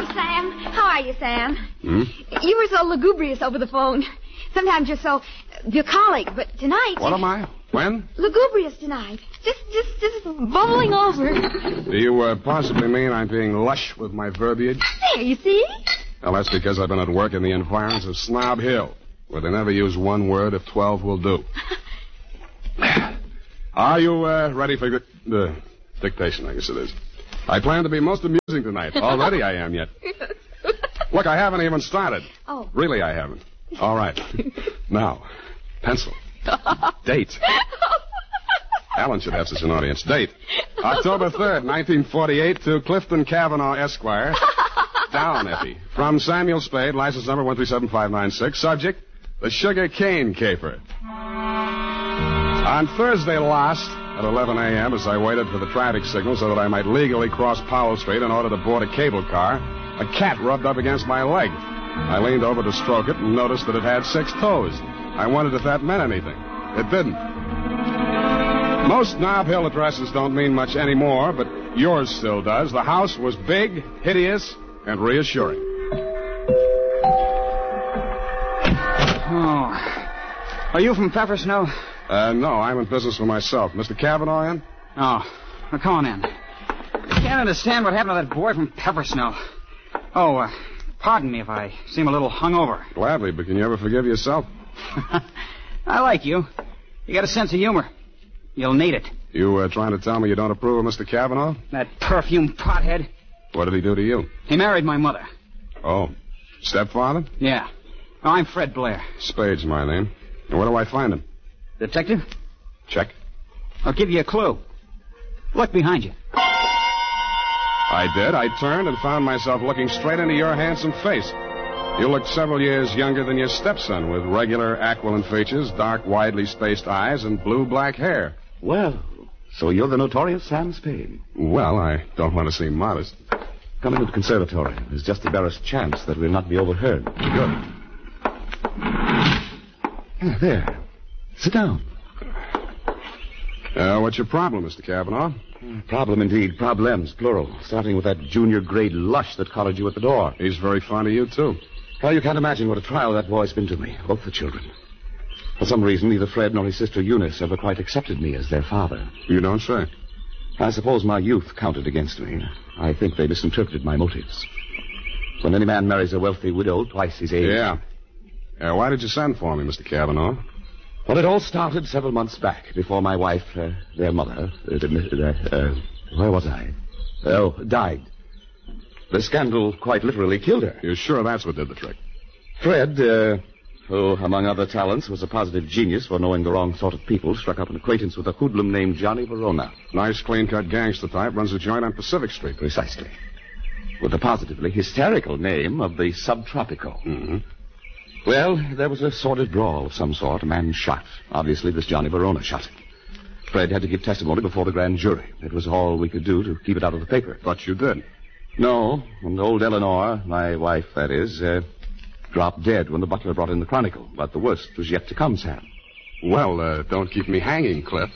Hello, Sam. How are you, Sam? Hmm? You were so lugubrious over the phone. Sometimes you're so bucolic, but tonight... What am I? When? Lugubrious tonight. Just bubbling over. Do you possibly mean I'm being lush with my verbiage? There, you see? Well, that's because I've been at work in the environs of Snob Hill, where they never use one word if 12 will do. Are you ready for the dictation, I guess it is? I plan to be most amusing tonight. Already I am yet. Look, I haven't even started. Oh. Really, I haven't. All right. Now, pencil. Date. Alan should have such an audience. Date. October 3rd, 1948, to Clifton Cavanaugh, Esquire. Down, Effie. From Samuel Spade, license number 137596. Subject, the sugar cane caper. On Thursday last, at 11 a.m., as I waited for the traffic signal so that I might legally cross Powell Street in order to board a cable car, a cat rubbed up against my leg. I leaned over to stroke it and noticed that it had 6 toes. I wondered if that meant anything. It didn't. Most Nob Hill addresses don't mean much anymore, but yours still does. The house was big, hideous, and reassuring. Oh. Are you from Peppersnow? No, I'm in business for myself. Mr. Cavanaugh in? Oh. Well, come on in. I can't understand what happened to that boy from Peppersnow. Oh, pardon me if I seem a little hungover. Gladly, but can you ever forgive yourself? I like you. You got a sense of humor. You'll need it. You trying to tell me you don't approve of Mr. Cavanaugh? That perfume pothead. What did he do to you? He married my mother. Oh. Stepfather? Yeah. Oh, I'm Fred Blair. Spade's my name. And where do I find him? Detective? Check. I'll give you a clue. Look behind you. I did. I turned and found myself looking straight into your handsome face. You looked several years younger than your stepson, with regular aquiline features, dark, widely spaced eyes, and blue-black hair. Well, so you're the notorious Sam Spade. Well, I don't want to seem modest. Come into the conservatory. There's just the barest chance that we'll not be overheard. Good. There. Sit down. What's your problem, Mr. Cavanaugh? Problem indeed. Problems, plural. Starting with that junior grade lush that collared you at the door. He's very fond of you, too. Well, you can't imagine what a trial that boy's been to me. Both the children. For some reason, neither Fred nor his sister Eunice ever quite accepted me as their father. You don't say. I suppose my youth counted against me. I think they misinterpreted my motives. When any man marries a wealthy widow twice his age... Yeah. Why did you send for me, Mr. Cavanaugh? Well, it all started several months back, before my wife, their mother, where was I? Oh, died. The scandal quite literally killed her. You're sure that's what did the trick? Fred, who, among other talents, was a positive genius for knowing the wrong sort of people, struck up an acquaintance with a hoodlum named Johnny Verona. Nice, clean-cut gangster type, runs a joint on Pacific Street. Precisely. With the positively hysterical name of the Subtropico. Mm-hmm. Well, there was a sordid brawl of some sort. A man shot. Obviously, this Johnny Verona shot him. Fred had to give testimony before the grand jury. It was all we could do to keep it out of the paper. But you did. No, and old Eleanor, my wife, that is, dropped dead when the butler brought in the Chronicle. But the worst was yet to come, Sam. Well, don't keep me hanging, Cliff.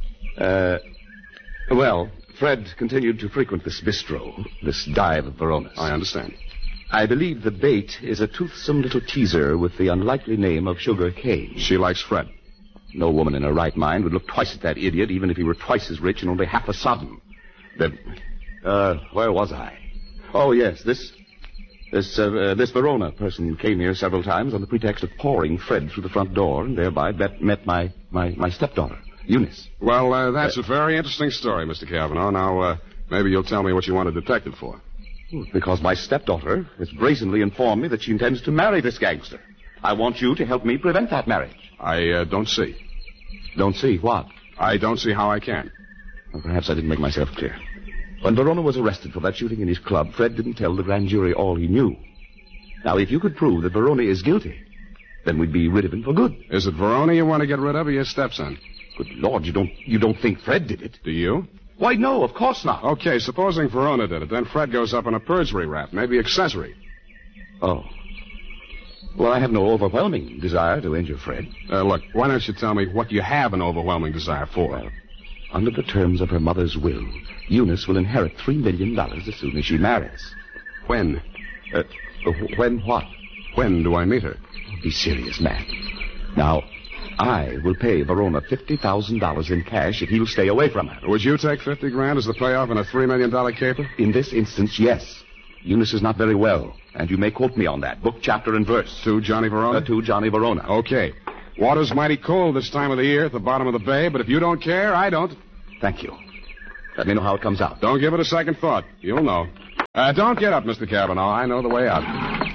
Well, Fred continued to frequent this bistro, this dive of Verona's. I understand. I believe the bait is a toothsome little teaser with the unlikely name of Sugar Cane. She likes Fred. No woman in her right mind would look twice at that idiot, even if he were twice as rich and only half as sodden. Where was I? Oh, yes, this Verona person came here several times on the pretext of pouring Fred through the front door and thereby met my stepdaughter, Eunice. Well, that's a very interesting story, Mr. Cavanaugh. Now, maybe you'll tell me what you want a detective for. Because my stepdaughter has brazenly informed me that she intends to marry this gangster. I want you to help me prevent that marriage. I don't see. Don't see what? I don't see how I can. Well, perhaps I didn't make myself clear. When Verona was arrested for that shooting in his club, Fred didn't tell the grand jury all he knew. Now, if you could prove that Verona is guilty, then we'd be rid of him for good. Is it Verona you want to get rid of or your stepson? Good Lord, you don't think Fred did it? Do you? Why, no, of course not. Okay, supposing Verona did it, then Fred goes up on a perjury rap, maybe accessory. Oh. Well, I have no overwhelming desire to injure Fred. Look, why don't you tell me what you have an overwhelming desire for? Well, under the terms of her mother's will, Eunice will inherit $3 million as soon as she marries. When? When what? When do I meet her? Be serious, man. Now, I will pay Verona $50,000 in cash if he'll stay away from her. Would you take $50,000 as the payoff in a $3 million caper? In this instance, yes. Eunice is not very well, and you may quote me on that. Book, chapter, and verse. To Johnny Verona? To Johnny Verona. Okay. Water's mighty cold this time of the year at the bottom of the bay, but if you don't care, I don't. Thank you. Let me know how it comes out. Don't give it a second thought. You'll know. Don't get up, Mr. Cavanaugh. I know the way out.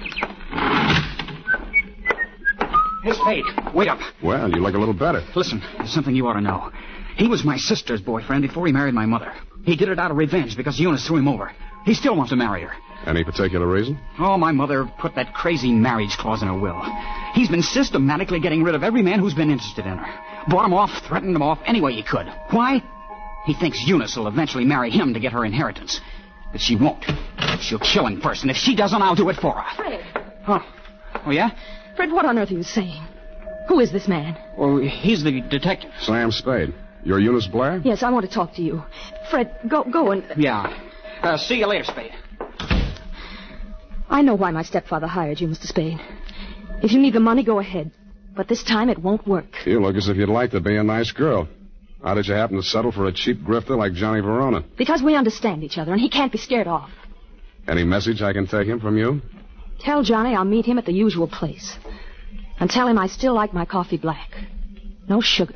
Hey, Spade, wait up. Well, you look a little better. Listen, there's something you ought to know. He was my sister's boyfriend before he married my mother. He did it out of revenge because Eunice threw him over. He still wants to marry her. Any particular reason? Oh, my mother put that crazy marriage clause in her will. He's been systematically getting rid of every man who's been interested in her. Bought him off, threatened him off any way he could. Why? He thinks Eunice will eventually marry him to get her inheritance. But she won't. She'll kill him first, and if she doesn't, I'll do it for her. Fred. Huh? Oh, yeah? Fred, what on earth are you saying? Who is this man? Well, he's the detective. Sam Spade. You're Eunice Blair? Yes, I want to talk to you. Fred, go and... Yeah. See you later, Spade. I know why my stepfather hired you, Mr. Spade. If you need the money, go ahead. But this time it won't work. You look as if you'd like to be a nice girl. How did you happen to settle for a cheap grifter like Johnny Verona? Because we understand each other, and he can't be scared off. Any message I can take him from you? Tell Johnny I'll meet him at the usual place. And tell him I still like my coffee black. No sugar.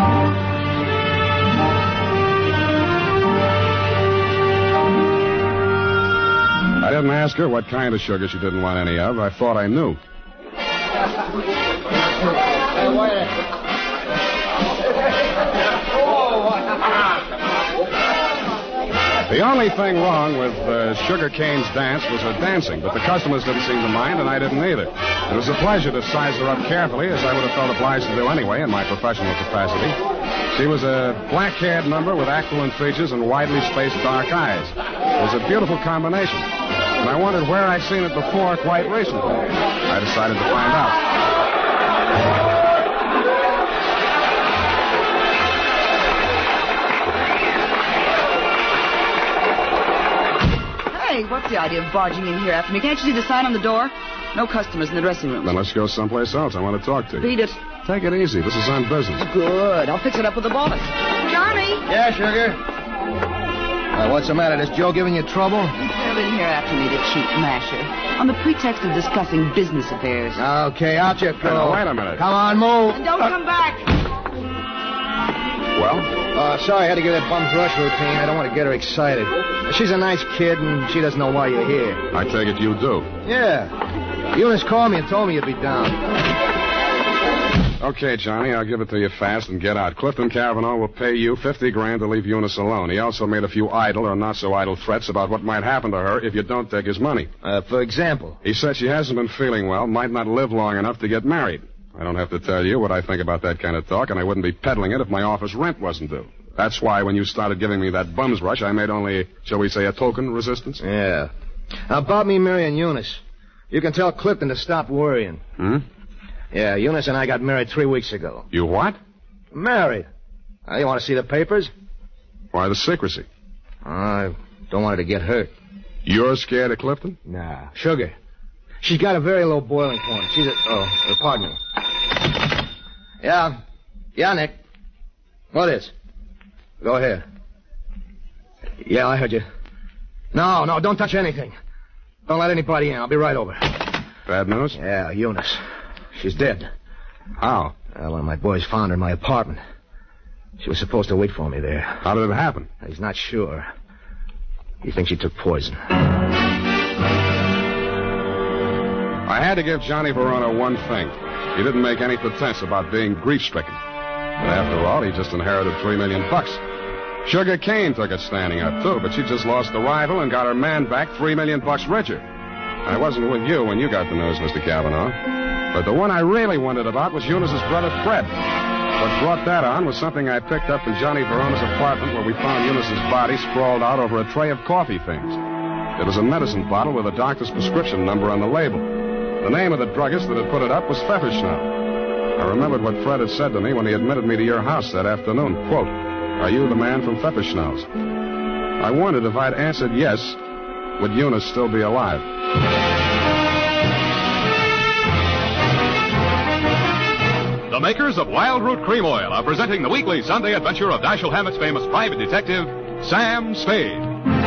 I didn't ask her what kind of sugar she didn't want any of. I thought I knew. The only thing wrong with Sugar Cane's dance was her dancing, but the customers didn't seem to mind, and I didn't either. It was a pleasure to size her up carefully, as I would have felt obliged to do anyway in my professional capacity. She was a black-haired number with aquiline features and widely spaced dark eyes. It was a beautiful combination, and I wondered where I'd seen it before quite recently. I decided to find out. Hey, what's the idea of barging in here after me? Can't you see the sign on the door? No customers in the dressing room. Then let's go someplace else. I want to talk to you. Beat it. Take it easy. This is on business. Good. I'll fix it up with the boss. Johnny! Yeah, Sugar? What's the matter? Is Joe giving you trouble? He came in here after me, the cheap masher, on the pretext of discussing business affairs. Okay, out you go. Now, wait a minute. Come on, move. And don't come back. Well? Sorry, I had to give that bum's rush routine. I don't want to get her excited. She's a nice kid, and she doesn't know why you're here. I take it you do. Yeah. Eunice called me and told me you'd be down. Okay, Johnny, I'll give it to you fast and get out. Clifton Cavanaugh will pay you $50,000 to leave Eunice alone. He also made a few idle or not so idle threats about what might happen to her if you don't take his money. For example? He said she hasn't been feeling well, might not live long enough to get married. I don't have to tell you what I think about that kind of talk, and I wouldn't be peddling it if my office rent wasn't due. That's why when you started giving me that bum's rush, I made only, shall we say, a token resistance. Yeah. Now, about me marrying Eunice, you can tell Clifton to stop worrying. Hmm? Yeah, Eunice and I got married 3 weeks ago. You what? Married. You want to see the papers? Why the secrecy? I don't want her to get hurt. You're scared of Clifton? Nah. Sugar. She's got a very low boiling point. She's pardon me. Yeah. Yeah, Nick. What is? Go ahead. Yeah, I heard you. No, don't touch anything. Don't let anybody in. I'll be right over. Bad news? Yeah, Eunice. She's dead. How? One of my boys found her in my apartment. She was supposed to wait for me there. How did it happen? He's not sure. He thinks she took poison. I had to give Johnny Verona one thing. He didn't make any pretense about being grief-stricken. But after all, he just inherited $3 million. Sugar Cane took it standing up, too, but she just lost the rival and got her man back $3 million richer. I wasn't with you when you got the news, Mr. Cavanaugh. But the one I really wondered about was Eunice's brother, Fred. What brought that on was something I picked up in Johnny Verona's apartment where we found Eunice's body sprawled out over a tray of coffee things. It was a medicine bottle with a doctor's prescription number on the label. The name of the druggist that had put it up was Pfefferschnell. I remembered what Fred had said to me when he admitted me to your house that afternoon. Quote, "Are you the man from Pfefferschnell's?" I wondered if I'd answered yes, would Eunice still be alive? The makers of Wild Root Cream Oil are presenting the weekly Sunday adventure of Dashiell Hammett's famous private detective, Sam Spade.